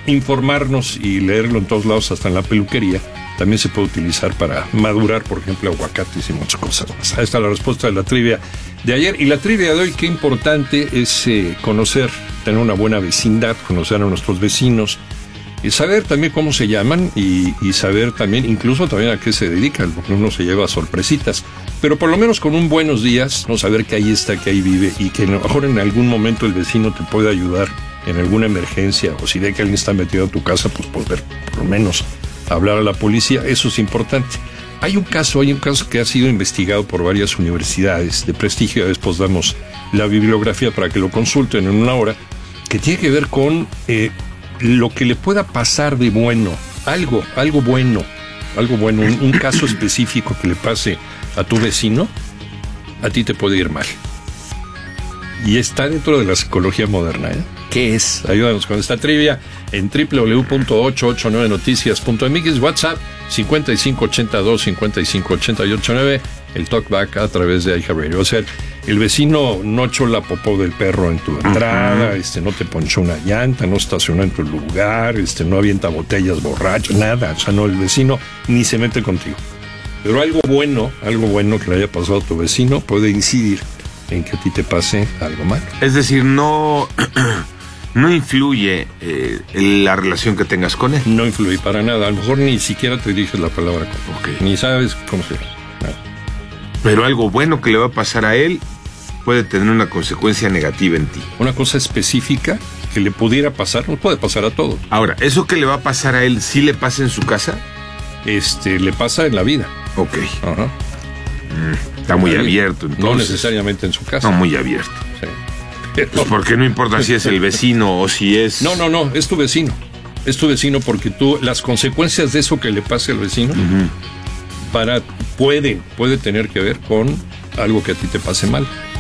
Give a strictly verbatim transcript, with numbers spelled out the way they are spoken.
informarnos y leerlo en todos lados, hasta en la peluquería, también se puede utilizar para madurar, por ejemplo, aguacates y muchas cosas más. Ahí está la respuesta de la trivia de ayer. Y la trivia de hoy, qué importante es eh, conocer, tener una buena vecindad, conocer a nuestros vecinos, y saber también cómo se llaman y, y saber también, incluso también a qué se dedican, porque uno se lleva sorpresitas. Pero por lo menos con un buenos días, no saber que ahí está, que ahí vive y que a lo mejor en algún momento el vecino te puede ayudar en alguna emergencia, o si ve que alguien está metido a tu casa, pues poder por lo menos hablar a la policía. Eso es importante. Hay un caso, hay un caso que ha sido investigado por varias universidades de prestigio. Después damos la bibliografía para que lo consulten en una hora, que tiene que ver con eh, lo que le pueda pasar de bueno, algo, algo bueno, algo bueno, un, un caso específico que le pase a tu vecino, a ti te puede ir mal. Y está dentro de la psicología moderna, ¿eh? ¿Qué es? Ayúdanos con esta trivia en doble u doble u doble u punto ochocientos ochenta y nueve noticias punto m x, WhatsApp cincuenta y cinco ochenta y dos cincuenta y cinco ochenta y ocho nueve, el talkback a través de iHeartRadio. O sea, el vecino no echó la popó del perro en tu entrada, uh-huh. este, no te ponchó una llanta, no estacionó en tu lugar, este, no avienta botellas borracho, nada. O sea, no, el vecino ni se mete contigo. Pero algo bueno, algo bueno que le haya pasado a tu vecino puede incidir en que a ti te pase algo mal. Es decir, no... No influye eh, la relación que tengas con él. No influye para nada. A lo mejor ni siquiera te diriges la palabra con okay. Ni sabes cómo se llama. Nada. Pero algo bueno que le va a pasar a él puede tener una consecuencia negativa en ti. Una cosa específica que le pudiera pasar, no puede pasar a todos. Ahora, ¿eso que le va a pasar a él sí le pasa en su casa? Este, le pasa en la vida. Ok. Ajá. Mm, está muy abierto, entonces. No necesariamente en su casa. No, muy abierto. Sí. Pues porque no importa si es el vecino o si es... No, no, no, es tu vecino. Es tu vecino porque tú, las consecuencias de eso que le pase al vecino, uh-huh. para, puede, puede tener que ver con algo que a ti te pase mal.